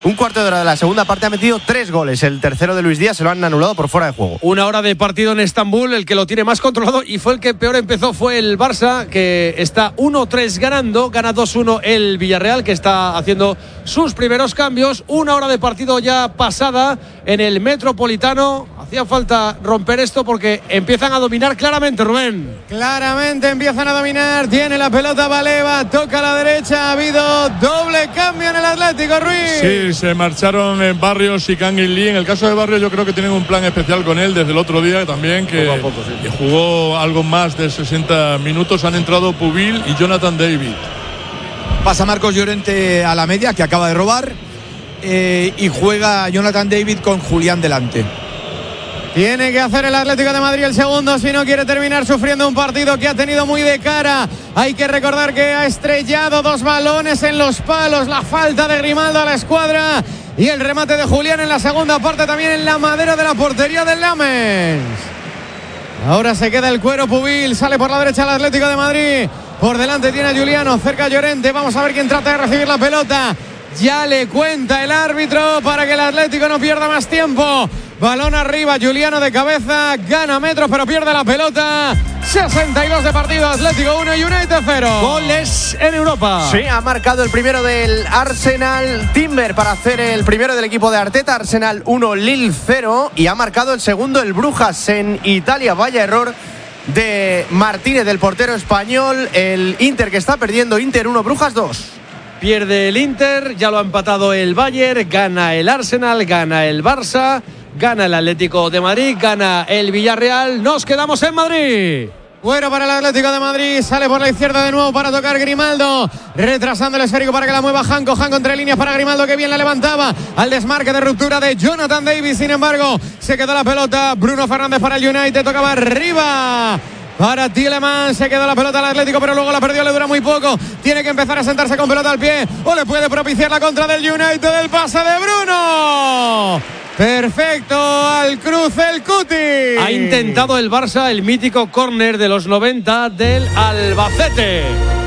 Un cuarto de hora de la segunda parte ha metido 3 goles. El tercero de Luis Díaz se lo han anulado por fuera de juego. Una hora de partido en Estambul, el que lo tiene más controlado y fue el que peor empezó fue el Barça, que está 1-3 ganando, gana 2-1 el Villarreal, que está haciendo sus primeros cambios. Una hora de partido ya pasada en el Metropolitano. Hacía falta romper esto porque empiezan a dominar claramente, Rubén. Claramente empiezan a dominar, tiene la pelota Baleva, toca a la derecha, ha habido doble cambio en el Atlético, Ruiz. Sí, se marcharon en Barrios y Kangin Lee. En el caso de Barrios yo creo que tienen un plan especial con él desde el otro día también, que jugó algo más de 60 minutos. Han entrado Pubil y Jonathan David. Pasa Marcos Llorente a la media, que acaba de robar, y juega Jonathan David con Julián delante. Tiene que hacer el Atlético de Madrid el segundo si no quiere terminar sufriendo un partido que ha tenido muy de cara. Hay que recordar que ha estrellado 2 balones en los palos, la falta de Grimaldo a la escuadra y el remate de Julián en la segunda parte también en la madera de la portería del Lamens. Ahora se queda el cuero Pubil, sale por la derecha el Atlético de Madrid. Por delante tiene a Juliano, cerca a Llorente. Vamos a ver quién trata de recibir la pelota. Ya le cuenta el árbitro para que el Atlético no pierda más tiempo. Balón arriba, Juliano de cabeza, gana metros pero pierde la pelota. 62 de partido, Atlético 1 y United 0. Goles en Europa. Sí, ha marcado el primero del Arsenal, Timber, para hacer el primero del equipo de Arteta. Arsenal 1, Lille 0. Y ha marcado el segundo el Brujas en Italia. Vaya error de Martínez, del portero español. El Inter que está perdiendo, Inter 1, Brujas 2. Pierde el Inter, ya lo ha empatado el Bayern, gana el Arsenal, gana el Barça, gana el Atlético de Madrid, gana el Villarreal. Nos quedamos en Madrid. Bueno para el Atlético de Madrid, sale por la izquierda de nuevo para tocar Grimaldo, retrasando el esférico para que la mueva Janko entre líneas para Grimaldo, que bien la levantaba al desmarque de ruptura de Jonathan Davis. Sin embargo, se quedó la pelota, Bruno Fernández para el United, tocaba arriba para Tielemans, se quedó la pelota al Atlético, pero luego la perdió, le dura muy poco. Tiene que empezar a sentarse con pelota al pie, o le puede propiciar la contra del United, el pase de Bruno. Perfecto, al cruce el Cuti. Ha intentado el Barça el mítico córner de los 90 del Albacete.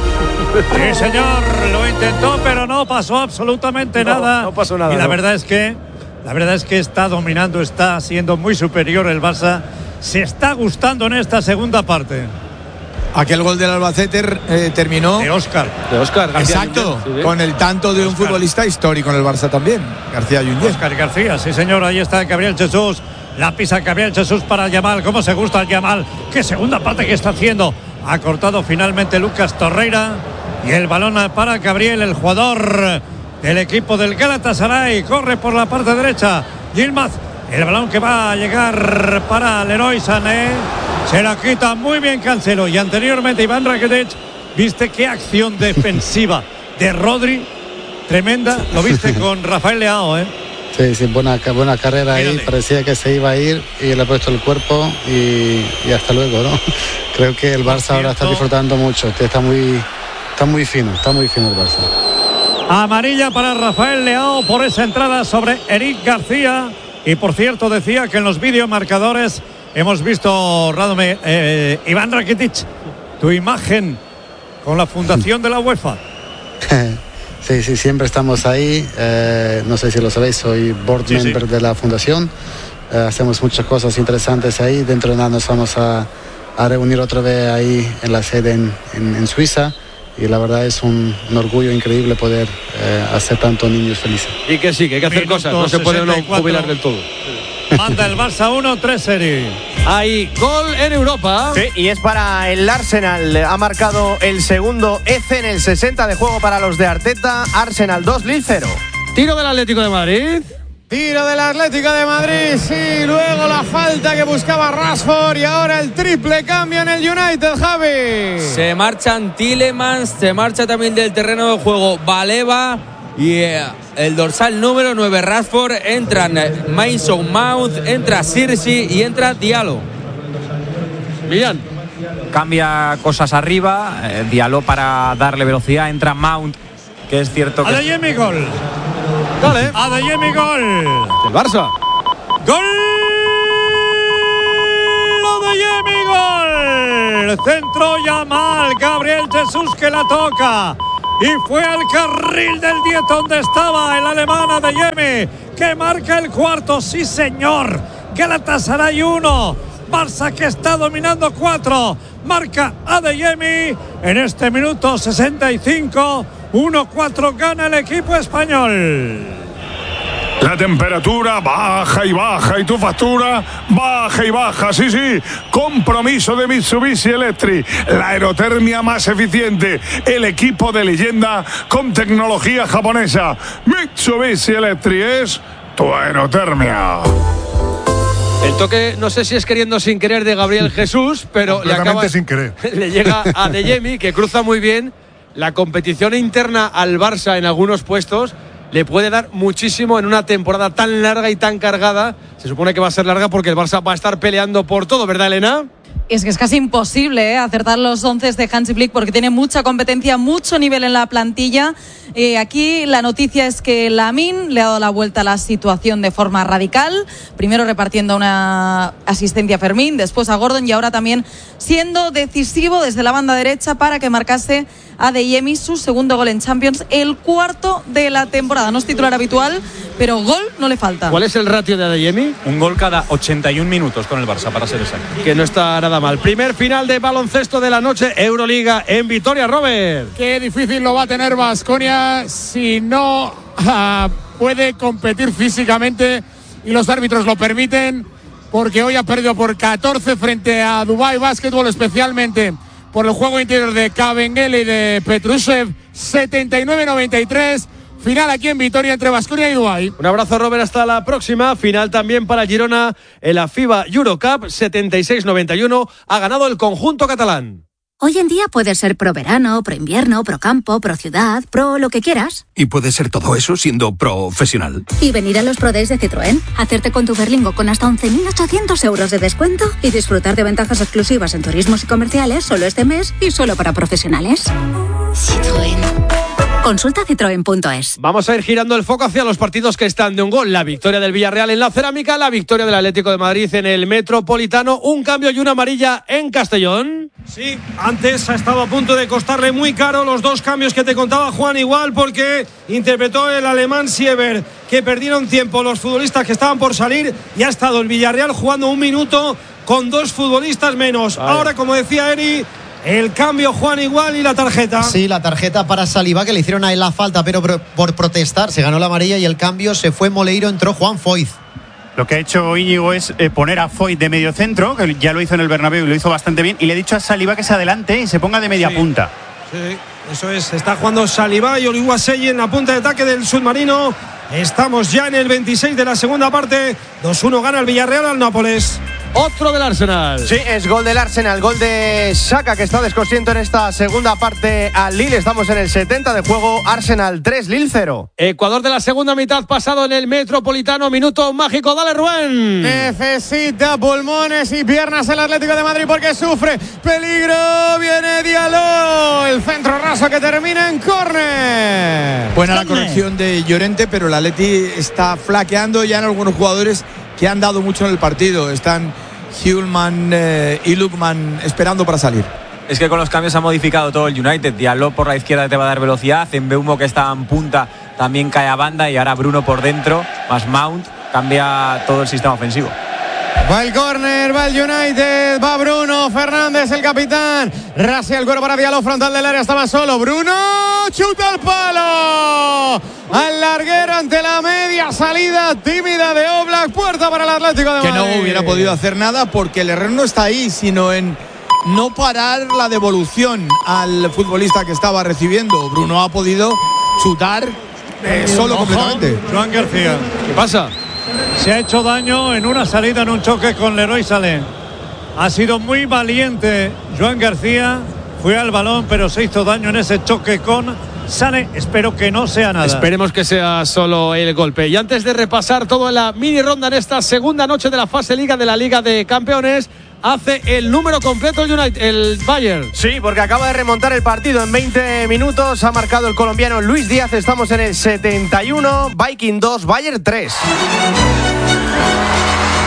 Sí, señor, lo intentó, pero no pasó absolutamente nada. No pasó nada. Y la verdad es que está dominando, está siendo muy superior el Barça. Se está gustando en esta segunda parte. Aquel gol del Albacete terminó De Óscar. Exacto, con el tanto de un futbolista histórico en el Barça también, García Yunyé. Óscar García, sí señor, ahí está Gabriel Jesús. La pisa Gabriel Jesús para Yamal. ¿Cómo se gusta el Yamal? Qué segunda parte que está haciendo. Ha cortado finalmente Lucas Torreira. Y el balón para Gabriel, el jugador del equipo del Galatasaray. Corre por la parte derecha. Yilmaz. El balón que va a llegar para Leroy Sané. Se la quita muy bien Cancelo. Y anteriormente Iván Rakitic. ¿Viste qué acción defensiva de Rodri? Tremenda. Lo viste con Rafael Leao, ¿eh? Sí, buena carrera ahí. Parecía que se iba a ir y le ha puesto el cuerpo y hasta luego, ¿no? Creo que el Barça ahora está disfrutando mucho. Está muy fino el Barça. Amarilla para Rafael Leao por esa entrada sobre Eric García. Y por cierto, decía que en los videomarcadores hemos visto, Iván Rakitic, tu imagen con la fundación de la UEFA. Sí, siempre estamos ahí. No sé si lo sabéis, soy board member de la fundación. Hacemos muchas cosas interesantes ahí. Dentro de nada nos vamos a reunir otra vez ahí en la sede en Suiza. Y la verdad es un orgullo increíble poder hacer tantos niños felices. Y que sí, que hay que hacer cosas, no se puede uno jubilar del todo. Manda el Barça 1-3 serie. Hay gol en Europa. Sí, y es para el Arsenal. Ha marcado el segundo Eze en el 60 de juego para los de Arteta. Arsenal 2, Lille 0. Tiro del Atlético de Madrid. Tiro del Atlético de Madrid, sí, luego la falta que buscaba Rashford y ahora el triple cambio en el United, Javi. Se marchan Tielemans, se marcha también del terreno de juego Baleva y el dorsal número 9 Rashford, entran Mason Mount, entra Sirsi y entra Diallo. Millán. Cambia cosas arriba, Diallo para darle velocidad, entra Mount, que es cierto que... Adeyemi, gol. Dale. Adeyemi, gol. El Barça. Gol. Adeyemi, gol. Centro Yamal. Gabriel Jesús que la toca. y fue al carril del 10 donde estaba el alemán Adeyemi, que marca el cuarto. Sí, señor. Galatasaray 1, Barça que está dominando 4. Marca Adeyemi en este minuto 65. 1-4 gana el equipo español. La temperatura baja y tu factura baja y baja. Sí, compromiso de Mitsubishi Electric, la aerotermia más eficiente, el equipo de leyenda con tecnología japonesa. Mitsubishi Electric es tu aerotermia. El toque, no sé si es queriendo sin querer de Gabriel Jesús, pero sin querer. Le llega a Adeyemi, que cruza muy bien. La competición interna al Barça en algunos puestos le puede dar muchísimo en una temporada tan larga y tan cargada. Se supone que va a ser larga porque el Barça va a estar peleando por todo, ¿verdad, Elena? Es que es casi imposible acertar los 11 de Hansi Flick porque tiene mucha competencia, mucho nivel en la plantilla. Aquí la noticia es que Lamine le ha dado la vuelta a la situación de forma radical. Primero repartiendo una asistencia a Fermín, después a Gordon y ahora también siendo decisivo desde la banda derecha para que marcase Adeyemi su segundo gol en Champions, el cuarto de la temporada. No es titular habitual, pero gol no le falta. ¿Cuál es el ratio de Adeyemi? Un gol cada 81 minutos con el Barça, para ser exacto. Que no está nada mal. Primer final de baloncesto de la noche, Euroliga en Vitoria, Robert. Qué difícil lo va a tener Baskonia si no puede competir físicamente y los árbitros lo permiten, porque hoy ha perdido por 14 frente a Dubai Basketball, especialmente por el juego interior de Kabengele y de Petrushev. 79-93. Final aquí en Vitoria entre Baskonia y Dubái. Un abrazo, Robert, hasta la próxima. Final también para Girona en la FIBA Eurocup. 76-91 ha ganado el conjunto catalán. Hoy en día puedes ser pro verano, pro invierno, pro campo, pro ciudad, pro lo que quieras. Y puedes ser todo eso siendo profesional. Y venir a los Pro Days de Citroën, hacerte con tu Berlingo con hasta 11.800 euros de descuento y disfrutar de ventajas exclusivas en turismos y comerciales solo este mes y solo para profesionales. Citroën. Consulta citroen.es. Vamos a ir girando el foco hacia los partidos que están de un gol. La victoria del Villarreal en la Cerámica, la victoria del Atlético de Madrid en el Metropolitano, un cambio y una amarilla en Castellón. Sí, antes ha estado a punto de costarle muy caro los dos cambios que te contaba Juan, igual porque interpretó el alemán Sieber, que perdieron tiempo los futbolistas que estaban por salir, y ha estado el Villarreal jugando un minuto con dos futbolistas menos. Ahora, como decía Eri, el cambio, Juan, igual, y la tarjeta. Sí, la tarjeta para Saliba, que le hicieron a él la falta, pero por protestar se ganó la amarilla, y el cambio se fue Moleiro, entró Juan Foyth. Lo que ha hecho Íñigo es poner a Foyth de medio centro, que ya lo hizo en el Bernabéu y lo hizo bastante bien, y le ha dicho a Saliba que se adelante y se ponga de media punta. Sí, eso es. Está jugando Saliba y Oluwaseyi en la punta de ataque del submarino. Estamos ya en el 26 de la segunda parte. 2-1 gana el Villarreal al Nápoles. Otro del Arsenal. Sí, es gol del Arsenal, gol de Xhaka, que está descosiendo en esta segunda parte al Lille. Estamos en el 70 de juego. Arsenal 3, Lille 0. Ecuador de la segunda mitad pasado en el Metropolitano. Minuto mágico, dale, Rubén. Necesita pulmones y piernas el Atlético de Madrid porque sufre peligro. Viene Diallo, el centro raso que termina en córner. Buena la corrección de Llorente, pero el Atleti está flaqueando ya en algunos jugadores que han dado mucho en el partido. Están Hjulman y Lukman esperando para salir. Es que con los cambios ha modificado todo el United. Diallo por la izquierda te va a dar velocidad, Mbeumo, que está en punta, también cae a banda, y ahora Bruno por dentro, más Mount, cambia todo el sistema ofensivo. Va el córner, va el United, va Bruno Fernández, el capitán. Rasia el cuero para Diallo, frontal del área, estaba solo. Bruno, chuta al palo. Al larguero ante la media salida tímida de Oblak. Puerta para el Atlético de Madrid. Que no hubiera podido hacer nada porque el error no está ahí, sino en no parar la devolución al futbolista que estaba recibiendo. Bruno ha podido chutar solo completamente. Joan García. ¿Qué pasa? Se ha hecho daño en una salida, en un choque con Leroy Sané. Ha sido muy valiente Joan García, fue al balón, pero se hizo daño en ese choque con Sané. Espero que no sea nada. Esperemos que sea solo el golpe. Y antes de repasar todo en la mini ronda en esta segunda noche de la fase Liga de la Liga de Campeones, hace el número completo el Bayern. Sí, porque acaba de remontar el partido en 20 minutos. Ha marcado el colombiano Luis Díaz. Estamos en el 71. Viking 2, Bayern 3.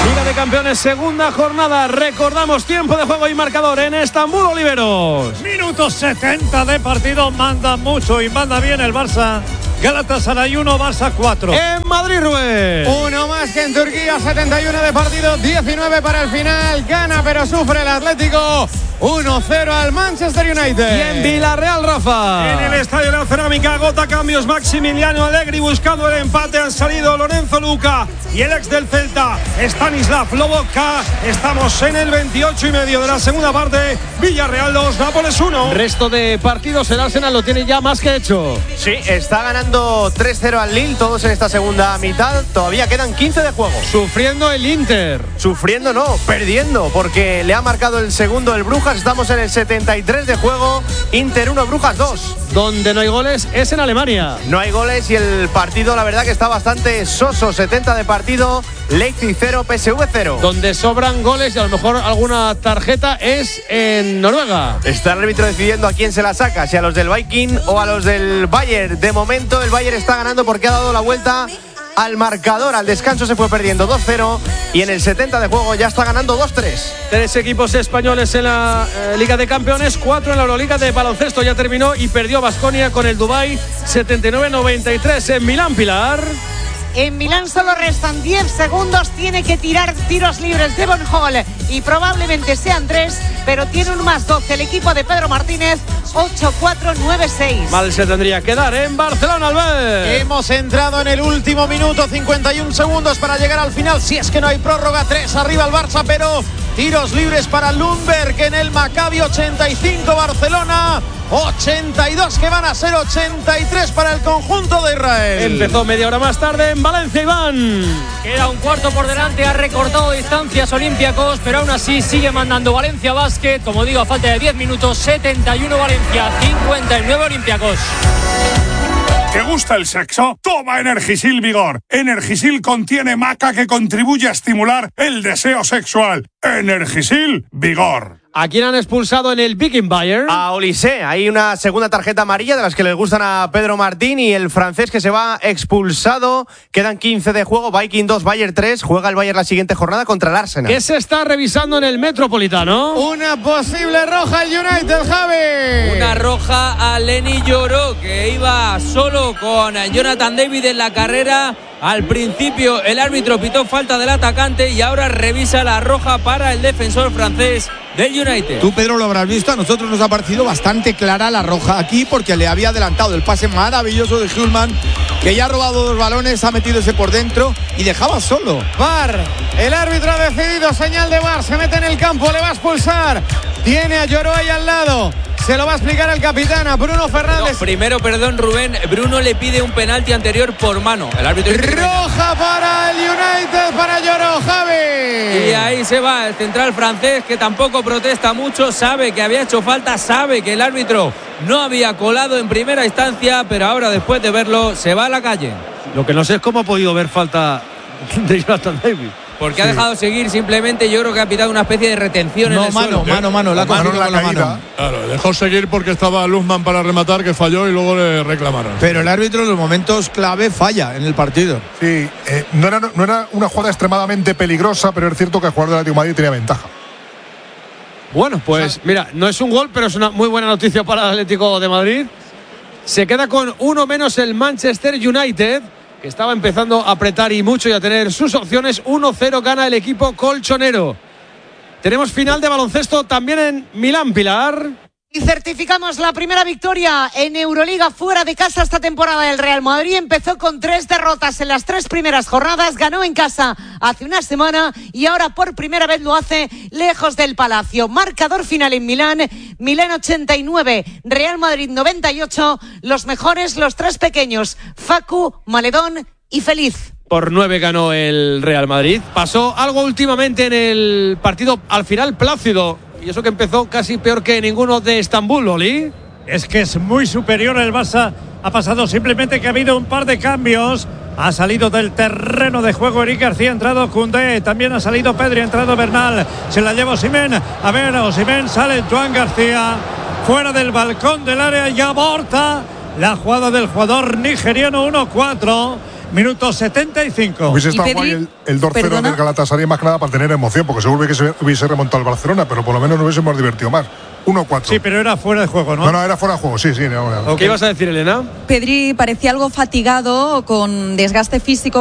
Liga de Campeones, segunda jornada. Recordamos tiempo de juego y marcador en Estambul, Oliveros. Minuto 70 de partido. Manda mucho y manda bien el Barça. Galatasaray 1, Barça 4. En Madrid, Rubén. Uno más que en Turquía, 71 de partido, 19 para el final. Gana pero sufre el Atlético. 1-0 al Manchester United. Y en Villarreal, Rafa. En el Estadio de la Cerámica, agota cambios Maximiliano Allegri buscando el empate. Han salido Lorenzo Luca y el ex del Celta, Stanislav Lobotka. Estamos en el 28 y medio de la segunda parte. Villarreal 2, Nápoles 1. Resto de partidos, el Arsenal lo tiene ya más que hecho. Sí, está ganando 3-0 al Lille, todos en esta segunda mitad. Todavía quedan 15 de juego. Sufriendo el Inter. Sufriendo no, perdiendo, porque le ha marcado el segundo el Brujas. Estamos en el 73 de juego. Inter 1, Brujas 2. Donde no hay goles es en Alemania. No hay goles y el partido, la verdad, que está bastante soso. 70 de partido, Leipzig 0, PSV 0. Donde sobran goles y a lo mejor alguna tarjeta es en Noruega. Está el árbitro decidiendo a quién se la saca, si a los del Viking o a los del Bayern. De momento el Bayern está ganando porque ha dado la vuelta al marcador. Al descanso se fue perdiendo 2-0 y en el 70 de juego ya está ganando 2-3. 3 equipos españoles en la Liga de Campeones, 4 en la Euroliga de baloncesto. Ya terminó y perdió Baskonia con el Dubái 79-93. En Milán, Pilar. En Milán solo restan 10 segundos, tiene que tirar tiros libres Devon Hall y probablemente sean 3, pero tiene un más 12 el equipo de Pedro Martínez, 8-4-9-6. Mal se tendría que dar en Barcelona, Albert. Hemos entrado en el último minuto, 51 segundos para llegar al final, si es que no hay prórroga. 3 arriba el Barça, pero tiros libres para Lundberg en el Maccabi. 85 Barcelona, 82 que van a ser 83 para el conjunto de Israel. Empezó media hora más tarde en Valencia, Iván. Queda un cuarto por delante, ha recortado distancias Olympiacos, pero aún así sigue mandando Valencia Basket. Como digo, a falta de 10 minutos, 71 Valencia, 59 Olympiacos. ¿Te gusta el sexo? Toma Energisil Vigor. Energisil contiene maca que contribuye a estimular el deseo sexual. Energisil Vigor. ¿A quién han expulsado en el Viking Bayern? A Olysée. Hay una segunda tarjeta amarilla de las que les gustan a Pedro Martín y el francés que se va expulsado. Quedan 15 de juego. Viking 2, Bayern 3. Juega el Bayern la siguiente jornada contra el Arsenal. ¿Qué se está revisando en el Metropolitano? Una posible roja al United, Javi. Una roja a Lenny Lloró, que iba solo con Jonathan David en la carrera. Al principio el árbitro pitó falta del atacante y ahora revisa la roja para el defensor francés del United. Tú, Pedro, lo habrás visto. A nosotros nos ha parecido bastante clara la roja aquí porque le había adelantado el pase maravilloso de Hulman, que ya ha robado 2 balones, ha metido ese por dentro y dejaba solo. VAR, el árbitro ha decidido, señal de VAR, se mete en el campo, le va a expulsar. Tiene a Lloró ahí al lado. Se lo va a explicar el capitán, a Bruno Fernández. No, primero, perdón, Rubén, Bruno le pide un penalti anterior por mano. El árbitro roja para el United, para Lloró, Javi. Y ahí se va el central francés, que tampoco protesta mucho, sabe que había hecho falta, sabe que el árbitro no había colado en primera instancia, pero ahora después de verlo se va a la calle. Lo que no sé es cómo ha podido ver falta de Jonathan David. Porque ha dejado seguir, simplemente yo creo que ha pitado una especie de retención en el suelo. Mano, la cogido con la mano. Claro, dejó seguir porque estaba Luzman para rematar, que falló y luego le reclamaron. Pero el árbitro en los momentos clave falla en el partido. Sí, no era una jugada extremadamente peligrosa, pero es cierto que el jugador del Atlético de Madrid tenía ventaja. Bueno, pues mira, no es un gol, pero es una muy buena noticia para el Atlético de Madrid. Se queda con uno menos el Manchester United, que estaba empezando a apretar y mucho y a tener sus opciones. 1-0 gana el equipo colchonero. Tenemos final de baloncesto también en Milán, Pilar. Y certificamos la primera victoria en Euroliga fuera de casa esta temporada del Real Madrid. Empezó con 3 derrotas en las 3 primeras jornadas, ganó en casa hace una semana y ahora por primera vez lo hace lejos del Palacio. Marcador final en Milán, Milán 89, Real Madrid 98, los mejores, los 3 pequeños, Facu, Maledón y Feliz. Por 9 ganó el Real Madrid. Pasó algo últimamente en el partido, al final plácido. Y eso que empezó casi peor que ninguno de Estambul, Oli. Es que es muy superior el Barça. Ha pasado simplemente que ha habido un par de cambios. Ha salido del terreno de juego Eric García, ha entrado Koundé, también ha salido Pedri, ha entrado Bernal. Se la lleva Osimhen. A ver, Osimhen, sale Joan García. Fuera del balcón del área y aborta la jugada del jugador nigeriano. 1-4. Minuto 75. Hubiese estado guay el 2-0 del Galatasaray más que nada para tener emoción, porque seguro que se hubiese remontado el Barcelona, pero por lo menos nos hubiésemos divertido más. 1-4. Sí, pero era fuera de juego, ¿no? No, era fuera de juego, sí. ¿Qué ibas a decir, Elena? Pedri parecía algo fatigado, con desgaste físico